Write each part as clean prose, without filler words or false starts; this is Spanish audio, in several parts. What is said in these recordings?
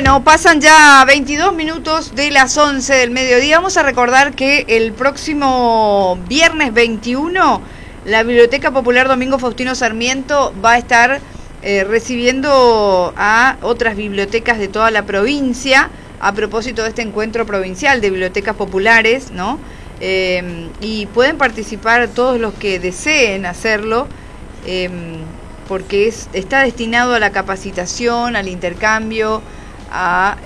Bueno, pasan ya 22 minutos de las 11 del mediodía. Vamos a recordar que el próximo viernes 21, la Biblioteca Popular Domingo Faustino Sarmiento va a estar recibiendo a otras bibliotecas de toda la provincia a propósito de este encuentro provincial de bibliotecas populares, ¿no? Y pueden participar todos los que deseen hacerlo, porque está destinado a la capacitación, al intercambio, a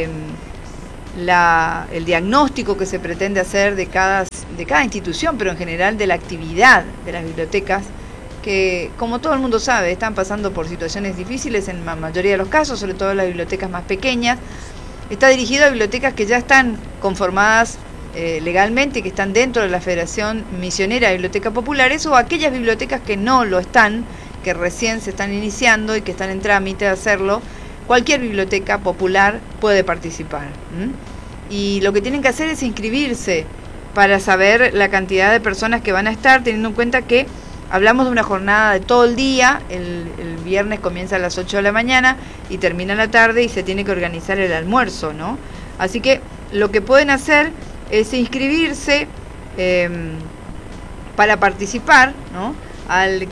el diagnóstico que se pretende hacer de cada institución, pero en general de la actividad de las bibliotecas, que como todo el mundo sabe, están pasando por situaciones difíciles en la mayoría de los casos, sobre todo las bibliotecas más pequeñas. Está dirigido a bibliotecas que ya están conformadas legalmente, que están dentro de la Federación Misionera de Bibliotecas Populares, o aquellas bibliotecas que no lo están, que recién se están iniciando y que están en trámite de hacerlo. Cualquier biblioteca popular puede participar. Y lo que tienen que hacer es inscribirse para saber la cantidad de personas que van a estar, teniendo en cuenta que hablamos de una jornada de todo el día. El viernes comienza a las 8 de la mañana y termina a la tarde, y se tiene que organizar el almuerzo, ¿no? Así que lo que pueden hacer es inscribirse para participar, ¿no? Al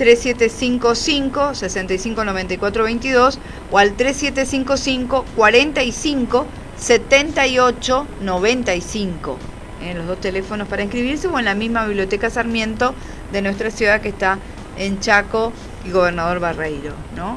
3755-6594-22 o al 3755-45-78-95, los dos teléfonos para inscribirse, o en la misma Biblioteca Sarmiento de nuestra ciudad, que está en Chaco y Gobernador Barreiro, ¿no?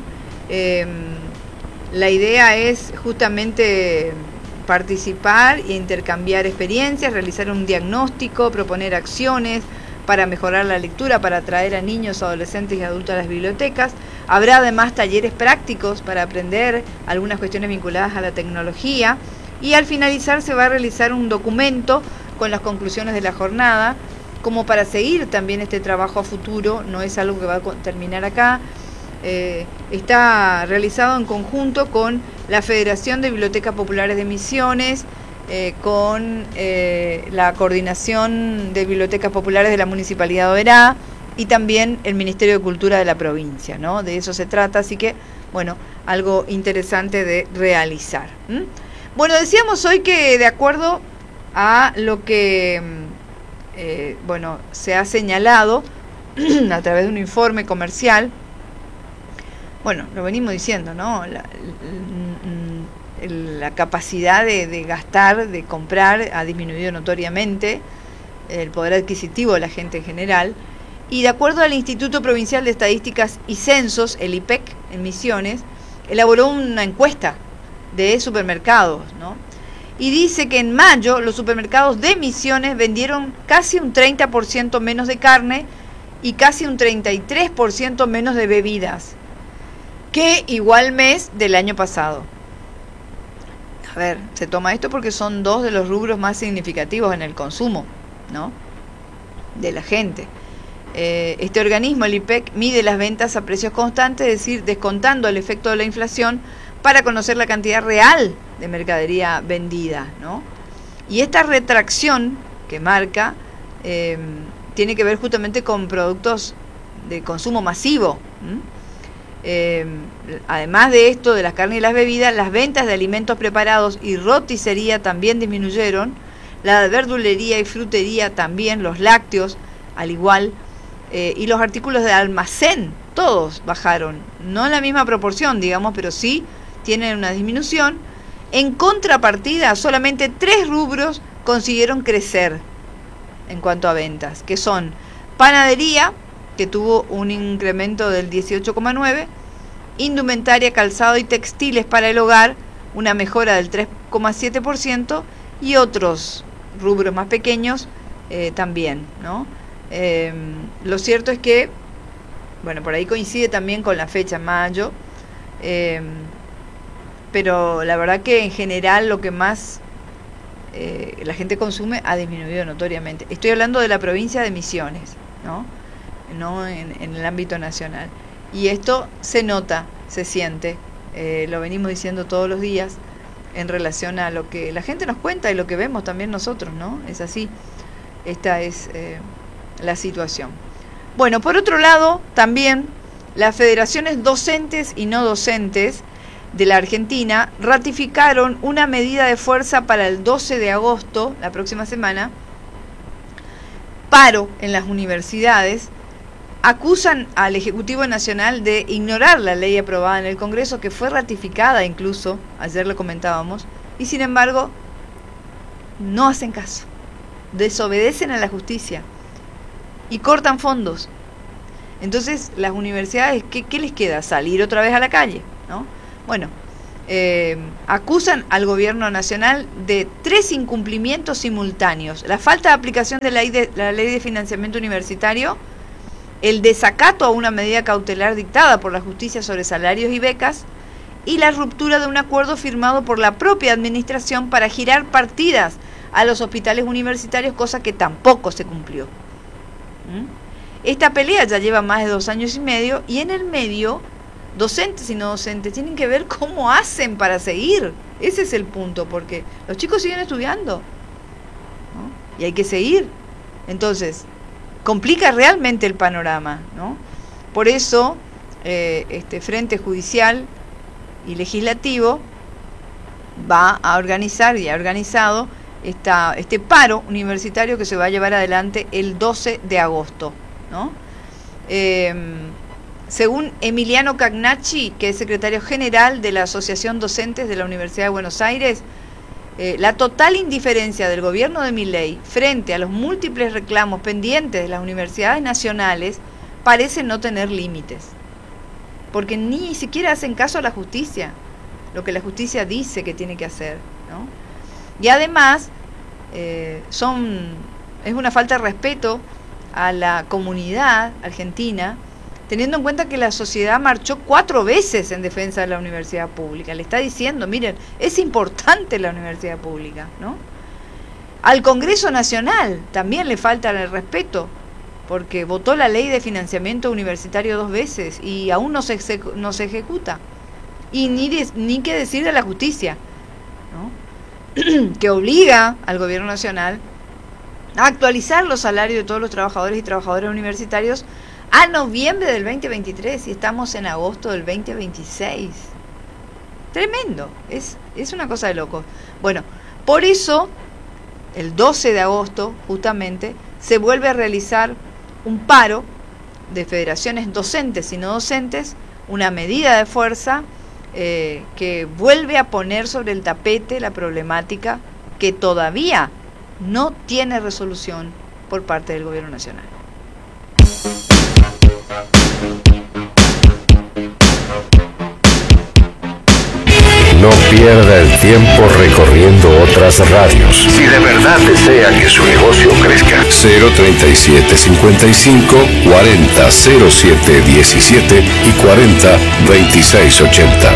La idea es justamente participar e intercambiar experiencias, realizar un diagnóstico, proponer acciones para mejorar la lectura, para atraer a niños, adolescentes y adultos a las bibliotecas. Habrá además talleres prácticos para aprender algunas cuestiones vinculadas a la tecnología, y al finalizar se va a realizar un documento con las conclusiones de la jornada, como para seguir también este trabajo a futuro. No es algo que va a terminar acá. Está realizado en conjunto con la Federación de Bibliotecas Populares de Misiones, con la Coordinación de Bibliotecas Populares de la Municipalidad de Oberá, y también el Ministerio de Cultura de la provincia, ¿no? De eso se trata, así que, bueno, algo interesante de realizar. Bueno, decíamos hoy que, de acuerdo a lo que se ha señalado a través de un informe comercial, bueno, lo venimos diciendo, ¿no? La capacidad de gastar, de comprar, ha disminuido notoriamente, el poder adquisitivo de la gente en general. Y de acuerdo al Instituto Provincial de Estadísticas y Censos, el IPEC, en Misiones, elaboró una encuesta de supermercados, ¿no? Y dice que en mayo los supermercados de Misiones vendieron casi un 30% menos de carne y casi un 33% menos de bebidas que igual mes del año pasado. A ver, se toma esto porque son dos de los rubros más significativos en el consumo, ¿no?, de la gente. Este organismo, el IPEC, mide las ventas a precios constantes, es decir, descontando el efecto de la inflación, para conocer la cantidad real de mercadería vendida, ¿no? Y esta retracción que marca tiene que ver justamente con productos de consumo masivo. Además de esto, de las carnes y las bebidas, las ventas de alimentos preparados y roticería también disminuyeron, la de verdulería y frutería también, los lácteos al igual, y los artículos de almacén, todos bajaron, no en la misma proporción, digamos, pero sí tienen una disminución. En contrapartida, solamente 3 rubros consiguieron crecer en cuanto a ventas, que son panadería, que tuvo un incremento del 18,9%, indumentaria, calzado y textiles para el hogar, una mejora del 3,7%, y otros rubros más pequeños también, ¿no? Lo cierto es que, bueno, por ahí coincide también con la fecha, mayo, pero la verdad que en general lo que más la gente consume ha disminuido notoriamente. Estoy hablando de la provincia de Misiones, ¿no? No en el ámbito nacional. Y esto se nota, se siente, lo venimos diciendo todos los días en relación a lo que la gente nos cuenta y lo que vemos también nosotros, ¿no? Es así. Esta es la situación. Bueno, por otro lado, también las federaciones docentes y no docentes de la Argentina ratificaron una medida de fuerza para el 12 de agosto, la próxima semana, paro en las universidades. Acusan al Ejecutivo Nacional de ignorar la ley aprobada en el Congreso, que fue ratificada incluso, ayer lo comentábamos, y sin embargo no hacen caso, desobedecen a la justicia y cortan fondos. Entonces las universidades, ¿qué les queda? Salir otra vez a la calle, ¿no? Bueno, acusan al gobierno nacional de 3 incumplimientos simultáneos: la falta de aplicación de la ley de financiamiento universitario, el desacato a una medida cautelar dictada por la justicia sobre salarios y becas, y la ruptura de un acuerdo firmado por la propia administración para girar partidas a los hospitales universitarios, cosa que tampoco se cumplió. Esta pelea ya lleva más de 2 años y medio, y en el medio, docentes y no docentes tienen que ver cómo hacen para seguir. Ese es el punto, porque los chicos siguen estudiando, ¿no? Y hay que seguir. Entonces complica realmente el panorama, ¿no? Por eso este Frente Judicial y Legislativo va a organizar y ha organizado este paro universitario que se va a llevar adelante el 12 de agosto, ¿no? Según Emiliano Cagnacci, que es secretario general de la Asociación Docentes de la Universidad de Buenos Aires, la total indiferencia del gobierno de Milei frente a los múltiples reclamos pendientes de las universidades nacionales parece no tener límites, porque ni siquiera hacen caso a la justicia, lo que la justicia dice que tiene que hacer, ¿no? Y además es una falta de respeto a la comunidad argentina, teniendo en cuenta que la sociedad marchó 4 veces en defensa de la universidad pública. Le está diciendo, miren, es importante la universidad pública, ¿no? Al Congreso Nacional también le falta el respeto, porque votó la ley de financiamiento universitario 2 veces y aún no se ejecuta. Y ni qué decir de la justicia, ¿no? Que obliga al gobierno nacional a actualizar los salarios de todos los trabajadores y trabajadoras universitarios a noviembre del 2023, y estamos en agosto del 2026. Tremendo, es una cosa de locos. Bueno, por eso el 12 de agosto justamente se vuelve a realizar un paro de federaciones docentes y no docentes, una medida de fuerza que vuelve a poner sobre el tapete la problemática que todavía no tiene resolución por parte del gobierno nacional. No pierda el tiempo recorriendo otras radios. Si de verdad desea que su negocio crezca. 037 55 40 07 17 y 40 26 80.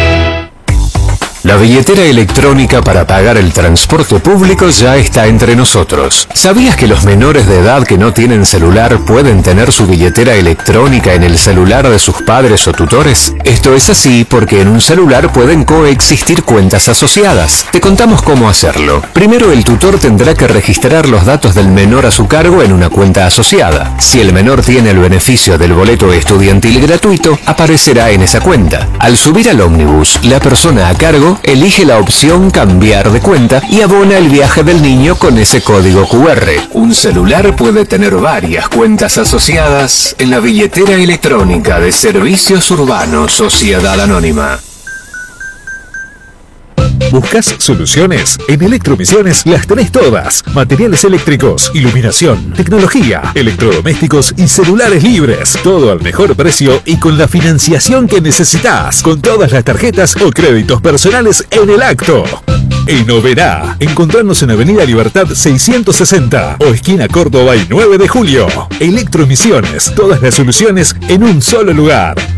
La billetera electrónica para pagar el transporte público ya está entre nosotros. ¿Sabías que los menores de edad que no tienen celular pueden tener su billetera electrónica en el celular de sus padres o tutores? Esto es así porque en un celular pueden coexistir cuentas asociadas. Te contamos cómo hacerlo. Primero, el tutor tendrá que registrar los datos del menor a su cargo en una cuenta asociada. Si el menor tiene el beneficio del boleto estudiantil gratuito, aparecerá en esa cuenta. Al subir al ómnibus, la persona a cargo elige la opción cambiar de cuenta y abona el viaje del niño con ese código QR. Un celular puede tener varias cuentas asociadas en la billetera electrónica de Servicios Urbanos Sociedad Anónima. ¿Buscas soluciones? En Electromisiones las tenés todas. Materiales eléctricos, iluminación, tecnología, electrodomésticos y celulares libres. Todo al mejor precio y con la financiación que necesitas. Con todas las tarjetas o créditos personales en el acto. En Oberá, encontrarnos en Avenida Libertad 660 o esquina Córdoba y 9 de Julio. Electromisiones, todas las soluciones en un solo lugar.